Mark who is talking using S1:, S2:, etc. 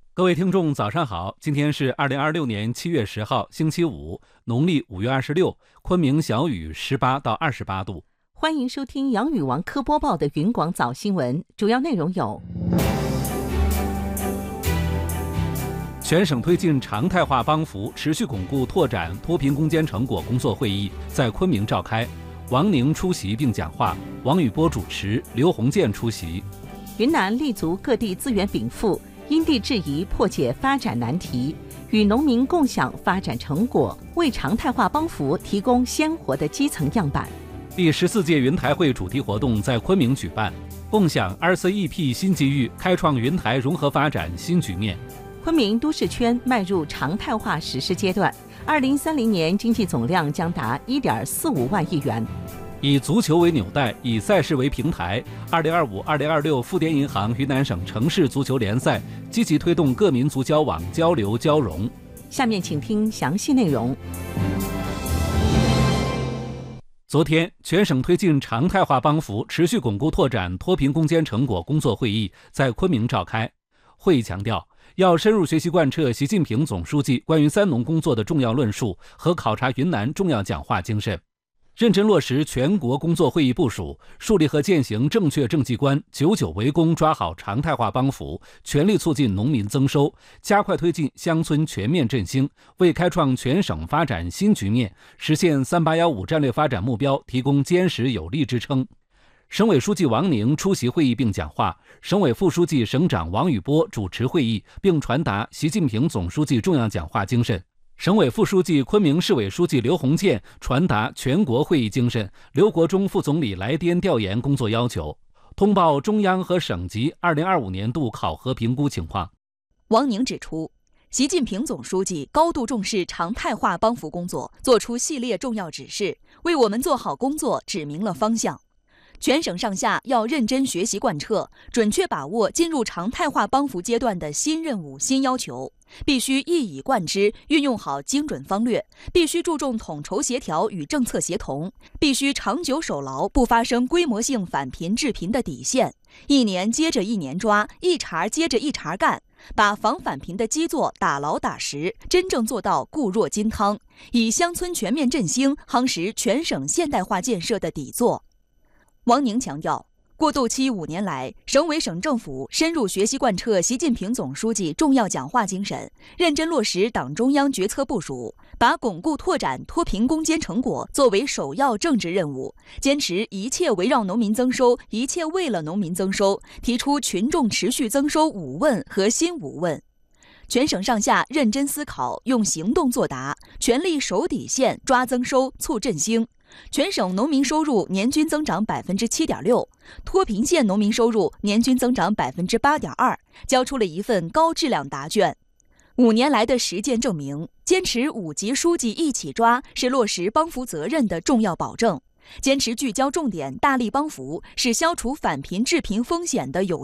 S1: 各位听众，早上好！今天是2026年7月10号，星期五，农历5月26，昆明小雨18到28度。
S2: 欢迎收听杨宇王科播报的云广早新闻，主要内容有：
S1: 全省推进常态化帮扶，持续巩固拓展脱贫攻坚成果工作会议在昆明召开，王宁出席并讲话，王宇波主持，刘鸿渐出席。
S2: 云南立足各地资源禀赋，因地制宜破解发展难题，与农民共享发展成果，为常态化帮扶提供鲜活的基层样板。
S1: 第14届云台会主题活动在昆明举办，共享 RCEP 新机遇，开创云台融合发展新局面。
S2: 昆明都市圈迈入常态化实施阶段，2030年经济总量将达1.45万亿元。
S1: 以足球为纽带，以赛事为平台，2025-2026富典银行云南省城市足球联赛积极推动各民族交往、交流、交融。
S2: 下面请听详细内容。
S1: 昨天，全省推进常态化帮扶，持续巩固拓展脱贫攻坚成果工作会议在昆明召开。会议强调，要深入学习贯彻习近平总书记关于三农工作的重要论述和考察云南重要讲话精神，认真落实全国工作会议部署，树立和践行正确政绩观，久久为功，抓好常态化帮扶，全力促进农民增收，加快推进乡村全面振兴，为开创全省发展新局面、实现3815战略发展目标提供坚实有力支撑。省委书记王宁出席会议并讲话，省委副书记、省长王宇波主持会议并传达习近平总书记重要讲话精神。省委副书记、昆明市委书记刘鸿渐传达全国会议精神，刘国中副总理来滇调研工作要求，通报中央和省级2025年度考核评估情况。
S3: 王宁指出，习近平总书记高度重视常态化帮扶工作，作出系列重要指示，为我们做好工作指明了方向。全省上下要认真学习贯彻，准确把握进入常态化帮扶阶段的新任务、新要求，必须一以贯之，运用好精准方略，必须注重统筹协调与政策协同，必须长久守牢不发生规模性反贫致贫的底线，一年接着一年抓，一茬接着一茬干，把防反贫的基座打牢打实，真正做到固若金汤，以乡村全面振兴夯实全省现代化建设的底座。王宁强调，过渡期5年来，省委省政府深入学习贯彻习近平总书记重要讲话精神，认真落实党中央决策部署，把巩固拓展脱贫攻坚成果作为首要政治任务，坚持一切围绕农民增收，一切为了农民增收，提出群众持续增收5问和新5问。全省上下认真思考，用行动作答，全力守底线，抓增收，促振兴。全省农民收入年均增长7.6%，脱贫县农民收入年均增长8.2%，交出了一份高质量答卷。5年来的实践证明，坚持5级书记一起抓是落实帮扶责任的重要保证，坚持聚焦重点，大力帮扶是消除反贫致贫风险的有